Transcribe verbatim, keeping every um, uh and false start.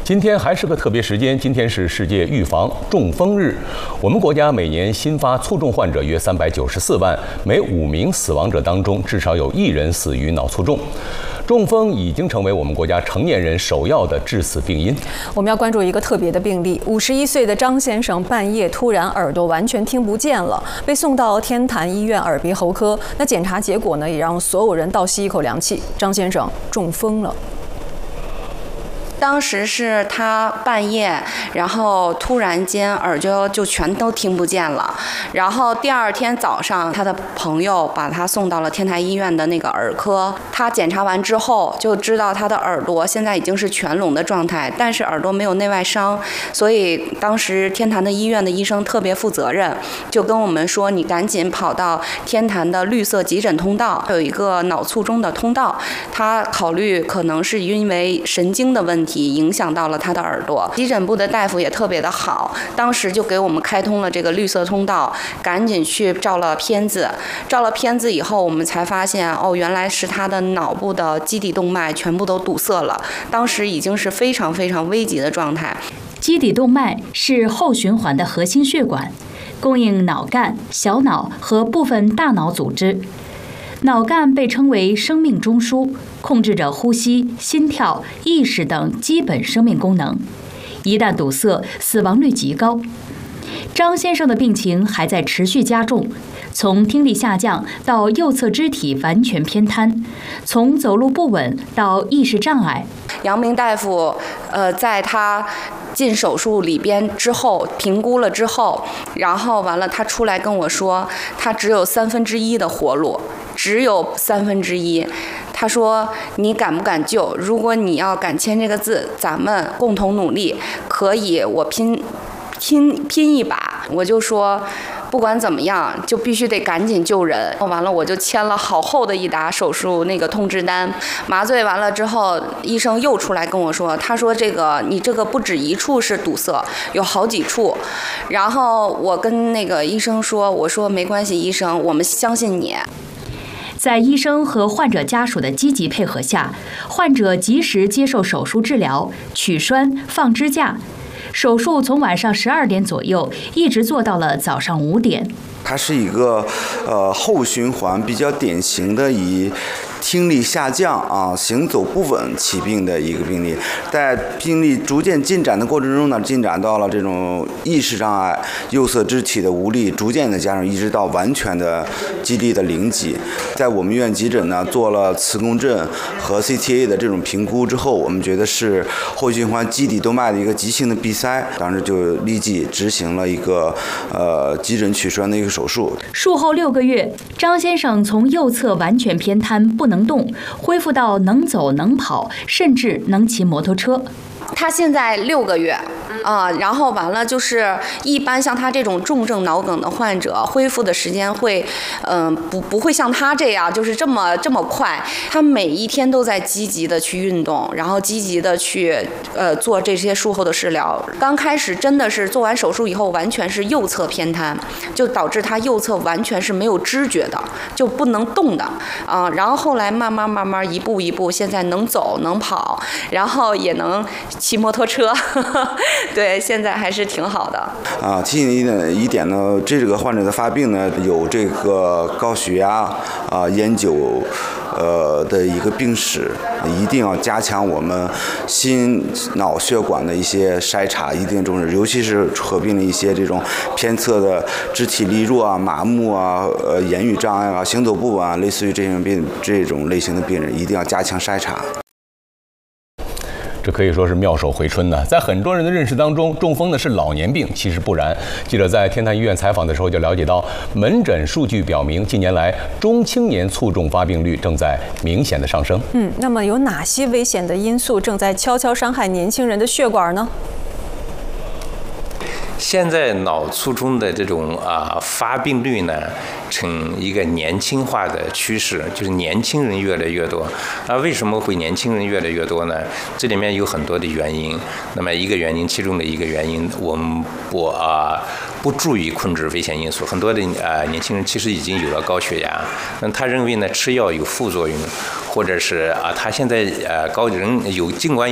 今天还是个特别时间，今天是世界预防中风日。我们国家每年新发卒中患者约三百九十四万，每五名死亡者当中至少有一人死于脑卒中。中风已经成为我们国家成年人首要的致死病因。 我们要关注一个特别的病例：五十一岁的张先生半夜突然耳朵完全听不见了，被送到天坛医院耳鼻喉科。那检查结果呢，也让所有人倒吸一口凉气。张先生中风了。 当时是他半夜，然后突然间耳朵就全都听不见了。然后第二天早上，他的朋友把他送到了天台医院的那个耳科。他检查完之后就知道他的耳朵现在已经是全聋的状态，但是耳朵没有内外伤，所以当时天坛的医院的医生特别负责任，就跟我们说：“你赶紧跑到天坛的绿色急诊通道，有一个脑卒中的通道，他考虑可能是因为神经的问题。”影响到了他的耳朵，急诊部的大夫也特别的好，当时就给我们开通了这个绿色通道，赶紧去照了片子。照了片子以后，我们才发现哦，原来是他的脑部的基底动脉全部都堵塞了，当时已经是非常非常危急的状态。 基底动脉是后循环的核心血管，供应脑干、小脑和部分大脑组织。脑干被称为生命中枢，控制着呼吸、心跳、意识等基本生命功能。一旦堵塞，死亡率极高。张先生的病情还在持续加重，从听力下降到右侧肢体完全偏瘫，从走路不稳到意识障碍。 杨明大夫，呃，在他进手术里边之后评估了之后，然后完了，他出来跟我说，他只有三分之一的活路。只有三分之一，他说：“你敢不敢救？如果你要敢签这个字，咱们共同努力，可以，我拼拼拼一把。”我就说，不管怎么样，就必须得赶紧救人。完了，我就签了好厚的一沓手术那个通知单。麻醉完了之后，医生又出来跟我说，他说这个你这个不止一处是堵塞，有好几处。然后我跟那个医生说，我说没关系，医生，我们相信你。 在医生和患者家属的积极配合下，患者及时接受手术治疗，取栓、放支架。手术从晚上十二点左右一直做到了早上五点。 它是一个呃后循环比较典型的以听力下降啊、行走不稳起病的一个病例，在病例逐渐进展的过程中呢，进展到了这种意识障碍、右侧肢体的无力，逐渐的加上一直到完全的肌力的零级。在我们医院急诊呢，做了磁共振和 C T A 的这种评估之后，我们觉得是后循环基底动脉的一个急性的闭塞，当时就立即执行了一个呃急诊取栓的一个手术。 术后六个月，张先生从右侧完全偏瘫不能动，恢复到能走能跑，甚至能骑摩托车。 他现在六个月啊、呃，然后完了就是一般像他这种重症脑梗的患者，恢复的时间会，嗯、呃，不不会像他这样就是这么这么快。他每一天都在积极的去运动，然后积极的去呃做这些术后的治疗。刚开始真的是做完手术以后，完全是右侧偏瘫，就导致他右侧完全是没有知觉的，就不能动的啊、呃。然后后来慢慢慢慢一步一步，现在能走能跑，然后也能骑摩托车，呵呵，对，现在还是挺好的。 啊，提醒一点一点呢，这个患者的发病呢有这个高血压啊、烟酒，呃的一个病史，一定要加强我们心脑血管的一些筛查，一定重视，尤其是合并了一些这种偏侧的肢体力弱啊、麻木啊、呃言语障碍啊、行走不稳啊，类似于这种病这种类型的病人，一定要加强筛查。 这可以说是妙手回春呢。在很多人的认识当中，中风呢是老年病，其实不然。记者在天坛医院采访的时候就了解到，门诊数据表明，近年来中青年卒中发病率正在明显的上升。 嗯，那么有哪些危险的因素正在悄悄伤害年轻人的血管呢？ 现在脑卒中的这种啊发病率呢，呈一个年轻化的趋势，就是年轻人越来越多。那为什么会年轻人越来越多呢？这里面有很多的原因。那么一个原因，其中的一个原因，我们不啊不注意控制危险因素。很多的啊年轻人其实已经有了高血压，那他认为呢吃药有副作用，或者是啊他现在呃高人有尽管